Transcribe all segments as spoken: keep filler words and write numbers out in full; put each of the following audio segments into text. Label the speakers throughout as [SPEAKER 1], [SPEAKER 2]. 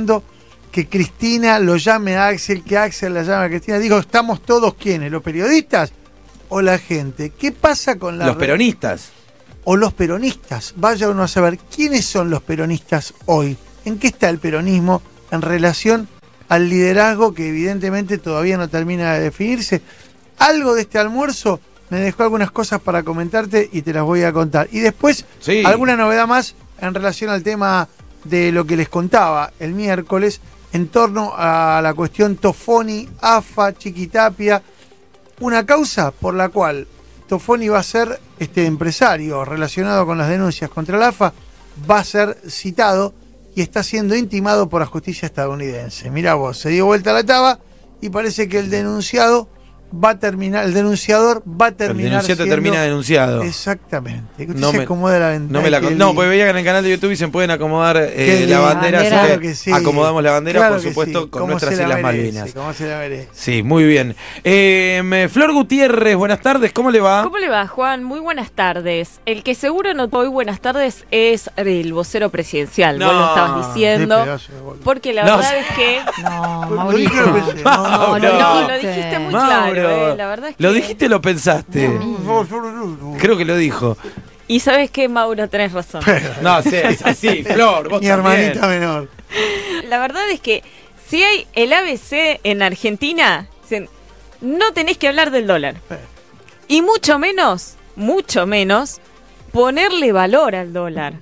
[SPEAKER 1] que Cristina lo llame a Axel, que Axel la llame a Cristina. Digo, ¿estamos todos quiénes? ¿Los periodistas o la gente? ¿Qué pasa con la...
[SPEAKER 2] Los peronistas.
[SPEAKER 1] O los peronistas. Vaya uno a saber, ¿quiénes son los peronistas hoy? ¿En qué está el peronismo en relación al liderazgo que evidentemente todavía no termina de definirse? Algo de este almuerzo me dejó algunas cosas para comentarte y te las voy a contar. Y después, sí, alguna novedad más en relación al tema de lo que les contaba el miércoles en torno a la cuestión Tofoni, AFA, Chiquitapia, una causa por la cual Tofoni va a ser, este empresario relacionado con las denuncias contra la AFA, va a ser citado y está siendo intimado por la justicia estadounidense. Mirá vos, se dio vuelta la taba y parece que el denunciado va a terminar, el denunciador va a terminar. El
[SPEAKER 2] denunciante
[SPEAKER 1] siendo,
[SPEAKER 2] termina denunciado.
[SPEAKER 1] Exactamente.
[SPEAKER 2] No
[SPEAKER 1] se
[SPEAKER 2] me,
[SPEAKER 1] acomoda la ventana.
[SPEAKER 2] No, me la, no, porque veía que en el canal de YouTube se pueden acomodar eh, la bandera, así
[SPEAKER 1] claro
[SPEAKER 2] que,
[SPEAKER 1] que sí.
[SPEAKER 2] acomodamos la bandera,
[SPEAKER 1] claro
[SPEAKER 2] por supuesto,
[SPEAKER 1] sí.
[SPEAKER 2] con nuestras Islas Malvinas.
[SPEAKER 1] ¿Cómo se la merece?
[SPEAKER 2] Sí, muy bien. Eh, Flor Gutiérrez, buenas tardes, ¿cómo le va?
[SPEAKER 3] ¿Cómo le va, Juan? Muy buenas tardes. El que seguro no hoy buenas tardes es el vocero presidencial. No. Vos lo estabas diciendo. Porque la
[SPEAKER 2] no.
[SPEAKER 3] verdad es que...
[SPEAKER 4] No, Mauricio.
[SPEAKER 3] No, no, no, no, lo dijiste muy
[SPEAKER 2] Mauro.
[SPEAKER 3] claro. Eh. La verdad es que...
[SPEAKER 2] ¿Lo dijiste o lo pensaste?
[SPEAKER 1] No, no, no, no.
[SPEAKER 2] Creo que lo dijo.
[SPEAKER 3] Y sabes qué, Mauro, tenés razón.
[SPEAKER 2] No, sí, sí, Flor, vos
[SPEAKER 1] mi
[SPEAKER 2] también.
[SPEAKER 1] hermanita menor.
[SPEAKER 3] La verdad es que si hay el A B C en Argentina, no tenés que hablar del dólar. Y mucho menos, mucho menos, ponerle valor al dólar.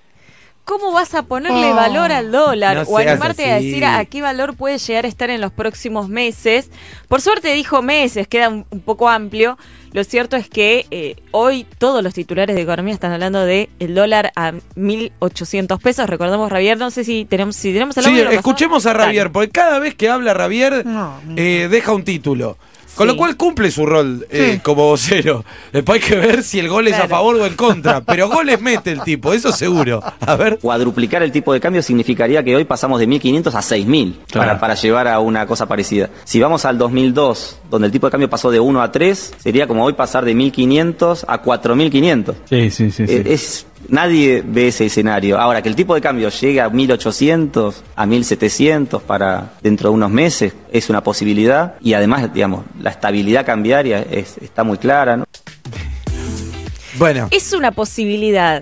[SPEAKER 3] ¿Cómo vas a ponerle oh, valor al dólar no o animarte así. a decir a, a qué valor puede llegar a estar en los próximos meses? Por suerte dijo meses, queda un, un poco amplio. Lo cierto es que eh, hoy todos los titulares de economía están hablando de el dólar a mil ochocientos pesos. Recordamos, Javier, no sé si tenemos si tenemos el audio.
[SPEAKER 2] Sí, escuchemos a Javier, porque cada vez que habla Javier
[SPEAKER 1] no,
[SPEAKER 2] eh, deja un título. Con
[SPEAKER 3] sí.
[SPEAKER 2] lo cual cumple su rol eh,
[SPEAKER 1] sí.
[SPEAKER 2] como vocero. Después hay que ver si el gol claro. es a favor o en contra. Pero goles mete el tipo, eso seguro. A ver.
[SPEAKER 5] Cuadruplicar el tipo de cambio significaría que hoy pasamos de mil quinientos a seis mil claro. para, para llevar a una cosa parecida. Si vamos al dos mil dos, donde el tipo de cambio pasó de uno a tres, sería como hoy pasar de mil quinientos a cuatro mil quinientos.
[SPEAKER 6] Sí, sí, sí.
[SPEAKER 5] Eh,
[SPEAKER 6] sí.
[SPEAKER 5] Es... Nadie ve ese escenario. Ahora, que el tipo de cambio llegue a mil ochocientos, a mil setecientos para dentro de unos meses, es una posibilidad. Y además, digamos, la estabilidad cambiaria es, está muy clara, ¿no?
[SPEAKER 2] Bueno.
[SPEAKER 3] Es una posibilidad.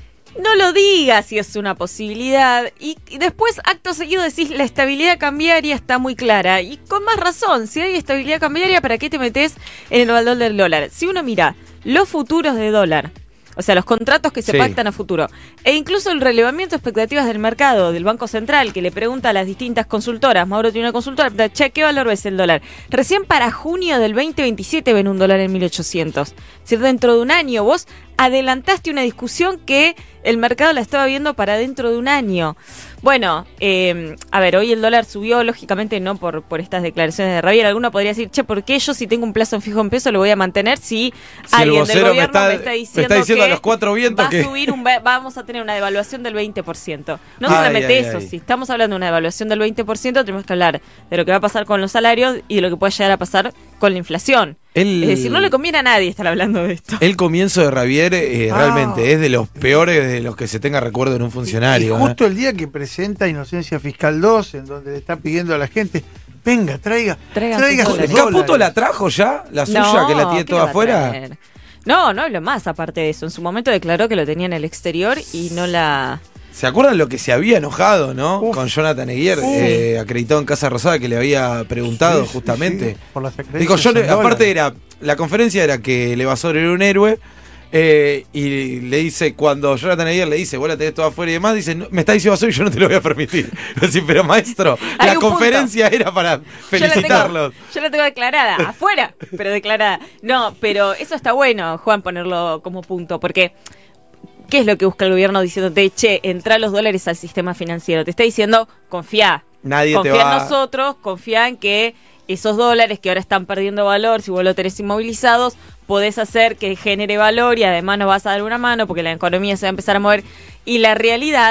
[SPEAKER 3] No lo digas si es una posibilidad. Y, y después, acto seguido, decís la estabilidad cambiaria está muy clara. Y con más razón, si hay estabilidad cambiaria, ¿para qué te metes en el valor del dólar? Si uno mira los futuros de dólar, o sea, los contratos que se sí. pactan a futuro, e incluso el relevamiento de expectativas del mercado del Banco Central, que le pregunta a las distintas consultoras, Mauro tiene una consultora, che, ¿qué valor ves el dólar? Recién para junio del veinte veintisiete ven un dólar en mil ochocientos. Es decir, dentro de un año vos adelantaste una discusión que el mercado la estaba viendo para dentro de un año. Bueno, eh, a ver, hoy el dólar subió, lógicamente no por, por estas declaraciones de Javier. Alguno podría decir, che, ¿por qué yo si tengo un plazo fijo en peso lo voy a mantener si,
[SPEAKER 2] si
[SPEAKER 3] alguien del gobierno me está,
[SPEAKER 2] me está diciendo, me está diciendo
[SPEAKER 3] que
[SPEAKER 2] a los cuatro vientos
[SPEAKER 3] va
[SPEAKER 2] que...
[SPEAKER 3] a subir un, vamos a tener una devaluación del veinte por ciento? No solamente ay, ay, eso, ay. Si estamos hablando de una devaluación del veinte por ciento, tenemos que hablar de lo que va a pasar con los salarios y de lo que puede llegar a pasar con la inflación. El, es decir, no le conviene a nadie estar hablando de esto.
[SPEAKER 2] El comienzo de Javier eh, ah. realmente es de los peores de los que se tenga recuerdo en un funcionario.
[SPEAKER 1] Y, y justo
[SPEAKER 2] ¿eh?
[SPEAKER 1] el día que presenta Inocencia Fiscal dos, en donde le está pidiendo a la gente, venga, traiga, traiga, traiga sus
[SPEAKER 2] ¿El Caputo la trajo ya? ¿La suya
[SPEAKER 3] no,
[SPEAKER 2] que la tiene toda afuera?
[SPEAKER 3] No, no hablo más aparte de eso. En su momento declaró que lo tenía en el exterior y no la...
[SPEAKER 2] ¿Se acuerdan lo que se había enojado, no? Uf. Con Jonathan Eguier, eh, acreditado en Casa Rosada, que le había preguntado sí, justamente.
[SPEAKER 1] Sí, sí. Por las
[SPEAKER 2] Dijo, yo, le, aparte era, la conferencia era que Levasor era un héroe, eh, y le dice, cuando Jonathan Eguier le dice, vos la tenés toda afuera y demás, dice, no, me está diciendo Levasor y yo no te lo voy a permitir. Decir, pero maestro, la conferencia punto. Era para felicitarlos.
[SPEAKER 3] Yo la, tengo, yo la tengo declarada, afuera, pero declarada. No, pero eso está bueno, Juan, ponerlo como punto, porque... ¿Qué es lo que busca el gobierno diciéndote, che, entra los dólares al sistema financiero? Te está diciendo, confía.
[SPEAKER 2] Nadie
[SPEAKER 3] confía
[SPEAKER 2] te va...
[SPEAKER 3] en nosotros, confía en que esos dólares que ahora están perdiendo valor, si vos lo tenés inmovilizados, podés hacer que genere valor y además nos vas a dar una mano porque la economía se va a empezar a mover. Y la realidad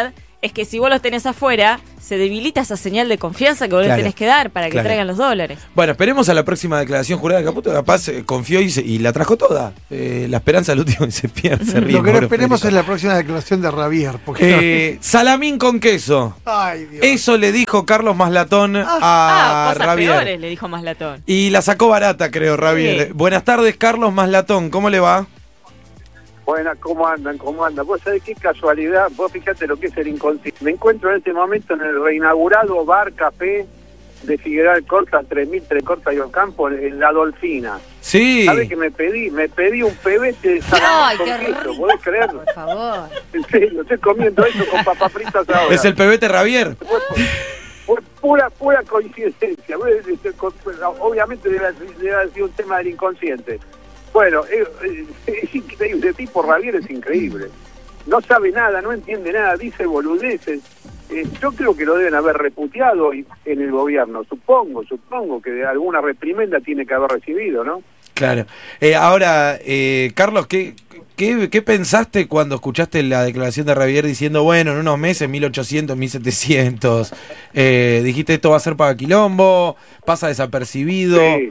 [SPEAKER 3] es que si vos los tenés afuera, se debilita esa señal de confianza que vos
[SPEAKER 2] Claro,
[SPEAKER 3] les tenés que dar para que
[SPEAKER 2] claro.
[SPEAKER 3] traigan los dólares.
[SPEAKER 2] Bueno, esperemos a la próxima declaración jurada de Caputo. Capaz eh, confió y, se- y la trajo toda. Eh, la esperanza al último y se pierde, se ríe.
[SPEAKER 1] Lo que no
[SPEAKER 2] pobre
[SPEAKER 1] esperemos
[SPEAKER 2] Federico.
[SPEAKER 1] es la próxima declaración de Javier. Porque
[SPEAKER 2] Eh, salamín con queso.
[SPEAKER 1] Ay, Dios.
[SPEAKER 2] Eso le dijo Carlos Maslatón
[SPEAKER 3] Ah,
[SPEAKER 2] a
[SPEAKER 3] cosas
[SPEAKER 2] Ravier.
[SPEAKER 3] peores, le dijo Maslatón.
[SPEAKER 2] Y la sacó barata, creo, Ravier.
[SPEAKER 3] Sí.
[SPEAKER 2] Buenas tardes, Carlos Maslatón. ¿Cómo le va?
[SPEAKER 4] Buenas, ¿cómo andan? ¿Cómo andan? Vos sabés qué casualidad, vos fíjate lo que es el inconsciente. Me encuentro en este momento en el reinaugurado bar café de Figueroa Alcorta, tres mil tres Corta y Ocampo, en La Dolfina.
[SPEAKER 2] Sí.
[SPEAKER 4] ¿Sabés qué me pedí? Me pedí un pebete de
[SPEAKER 3] Ay,
[SPEAKER 4] salamín
[SPEAKER 3] qué
[SPEAKER 4] con queso,
[SPEAKER 3] rico.
[SPEAKER 4] ¿podés creerlo?
[SPEAKER 3] Por favor.
[SPEAKER 4] En serio, estoy comiendo eso con papas fritas ahora.
[SPEAKER 2] Es el pebete Ravier.
[SPEAKER 4] Fue, fue pura pura coincidencia. Obviamente debe, debe haber sido un tema del inconsciente. Bueno, eh, eh, es increíble, el tipo Ravier es increíble. No sabe nada, no entiende nada, dice boludeces. Eh, yo creo que lo deben haber reputeado en el gobierno, supongo, supongo que alguna reprimenda tiene que haber recibido, ¿no?
[SPEAKER 2] Claro. Eh, ahora, eh, Carlos, ¿qué, qué, ¿qué pensaste cuando escuchaste la declaración de Ravier diciendo, bueno, en unos meses, mil ochocientos, mil setecientos? Eh, dijiste, esto va a ser para quilombo, pasa desapercibido.
[SPEAKER 4] Sí.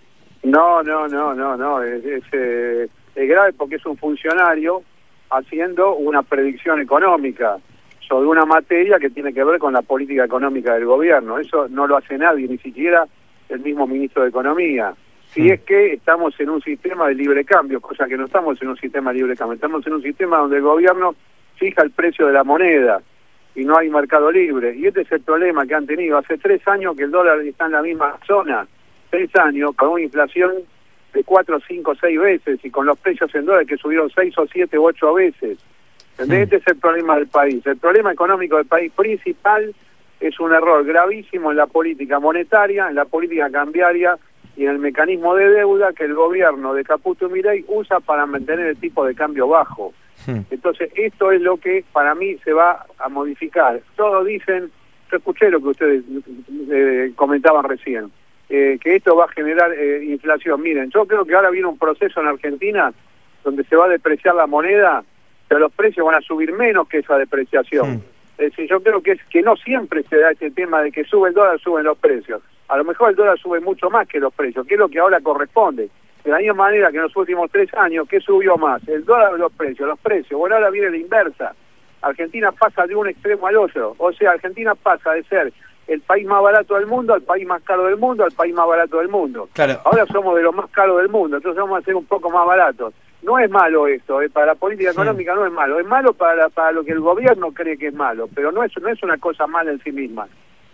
[SPEAKER 4] No, no, no, no, no, es, es, eh, es grave porque es un funcionario haciendo una predicción económica sobre una materia que tiene que ver con la política económica del gobierno. Eso no lo hace nadie, ni siquiera el mismo ministro de Economía. Si
[SPEAKER 2] Mm.
[SPEAKER 4] es que estamos en un sistema de libre cambio, cosa que no estamos en un sistema de libre cambio, estamos en un sistema donde el gobierno fija el precio de la moneda y no hay mercado libre. Y este es el problema que han tenido. Hace tres años que el dólar está en la misma zona, tres años, con una inflación de cuatro, cinco, seis veces y con los precios en dólares que subieron seis o siete u ocho veces. ¿Entendés?
[SPEAKER 2] Mm.
[SPEAKER 4] Este es el problema del país. El problema económico del país principal es un error gravísimo en la política monetaria, en la política cambiaria y en el mecanismo de deuda que el gobierno de Caputo y Milei usa para mantener el tipo de cambio bajo.
[SPEAKER 2] Hmm.
[SPEAKER 4] Entonces, esto es lo que para mí se va a modificar. Todos dicen, yo escuché lo que ustedes eh, comentaban recién, eh, que esto va a generar eh, inflación. Miren, yo creo que ahora viene un proceso en Argentina donde se va a depreciar la moneda, pero los precios van a subir menos que esa depreciación.
[SPEAKER 2] Hmm.
[SPEAKER 4] Es decir, yo creo que es que no siempre se da este tema de que sube el dólar, suben los precios. A lo mejor el dólar sube mucho más que los precios, que es lo que ahora corresponde. De la misma manera que en los últimos tres años, ¿qué subió más? El dólar o los precios, los precios. Bueno, ahora viene la inversa. Argentina pasa de un extremo al otro. O sea, Argentina pasa de ser el país más barato del mundo al país más caro del mundo, al país más barato del mundo.
[SPEAKER 2] Claro.
[SPEAKER 4] Ahora somos de los más caros del mundo, entonces vamos a ser un poco más baratos. No es malo esto, eh, para la política económica no es malo, es malo para, la- para lo que el gobierno cree que es malo, pero no es, no es una cosa mala en sí misma.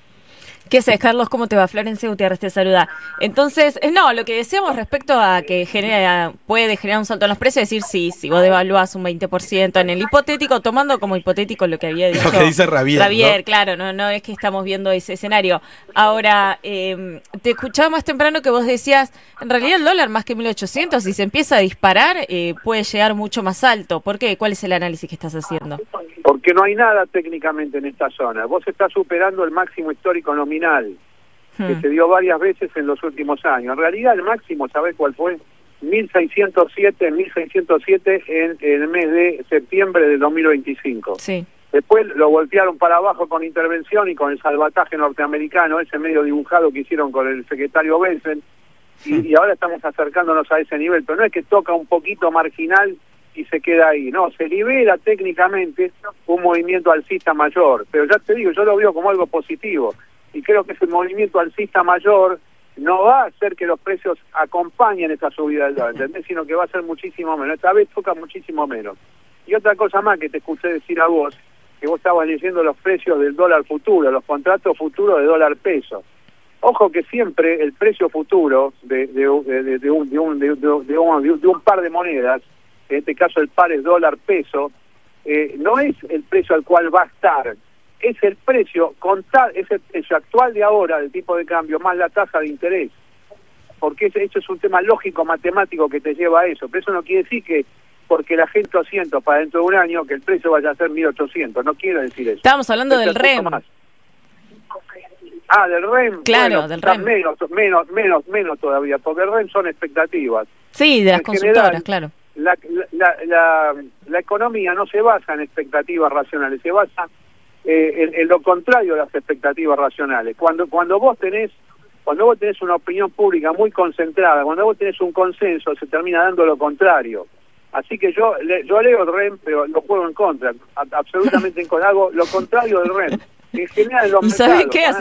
[SPEAKER 3] ¿Qué haces, Carlos? ¿Cómo te va? Florencia Gutiérrez te saluda. Entonces, eh, no, lo que decíamos respecto a que genera, puede generar un salto en los precios, es decir, sí, si vos devaluás un veinte por ciento en el hipotético, tomando como hipotético lo que había dicho
[SPEAKER 2] Lo que dice Ravier,
[SPEAKER 3] Ravier,
[SPEAKER 2] ¿no?
[SPEAKER 3] claro, no, no es que estamos viendo ese escenario. Ahora, eh, te escuchaba más temprano que vos decías, en realidad el dólar más que mil ochocientos, si se empieza a disparar, eh, puede llegar mucho más alto. ¿Por qué? ¿Cuál es el análisis que estás haciendo?
[SPEAKER 4] Porque no hay nada técnicamente en esta zona. Vos estás superando el máximo histórico nominal, que
[SPEAKER 3] Hmm.
[SPEAKER 4] se dio varias veces en los últimos años. En realidad el máximo, ¿sabés cuál fue? mil seiscientos siete, mil seiscientos siete en, en el mes de septiembre del dos mil veinticinco.
[SPEAKER 3] Sí.
[SPEAKER 4] Después lo golpearon para abajo con intervención y con el salvataje norteamericano, ese medio dibujado que hicieron con el secretario Benson, y, y ahora estamos acercándonos a ese nivel, pero no es que toca un poquito marginal y se queda ahí, no, se libera técnicamente un movimiento alcista mayor, pero ya te digo, yo lo veo como algo positivo, y creo que ese movimiento alcista mayor no va a hacer que los precios acompañen esa subida del dólar, ¿entendés? Sino que va a ser muchísimo menos, esta vez toca muchísimo menos. Y otra cosa más que te escuché decir a vos, que vos estabas leyendo los precios del dólar futuro, los contratos futuros de dólar peso. Ojo que siempre el precio futuro de, de, de, de, de, un, de, un, de, de, de, un, de un par de monedas, en este caso el par es dólar peso, eh, no es el precio al cual va a estar, es el precio contar, es el precio actual de ahora del tipo de cambio más la tasa de interés, porque ese, eso es un tema lógico matemático que te lleva a eso, pero eso no quiere decir que porque la gente doscientos para dentro de un año que el precio vaya a ser mil ochocientos, no quiero decir eso.
[SPEAKER 3] Estábamos hablando del
[SPEAKER 4] Este
[SPEAKER 3] R E
[SPEAKER 4] es
[SPEAKER 3] M.
[SPEAKER 4] un poco más. Ah, del R E M.
[SPEAKER 3] Claro,
[SPEAKER 4] bueno,
[SPEAKER 3] del R E M.
[SPEAKER 4] Menos, menos, menos, menos todavía, porque el R E M son expectativas.
[SPEAKER 3] Sí, de las
[SPEAKER 4] En
[SPEAKER 3] consultoras,
[SPEAKER 4] general,
[SPEAKER 3] claro.
[SPEAKER 4] La, la, la, la economía no se basa en expectativas racionales, se basa eh, en, en lo contrario de las expectativas racionales. Cuando cuando vos tenés cuando vos tenés una opinión pública muy concentrada, cuando vos tenés un consenso, se termina dando lo contrario. Así que yo le, yo leo el R E M, pero lo juego en contra, a, absolutamente en contra, hago lo contrario del R E M. En general, los
[SPEAKER 3] ¿Y sabés
[SPEAKER 4] mercados,
[SPEAKER 3] qué?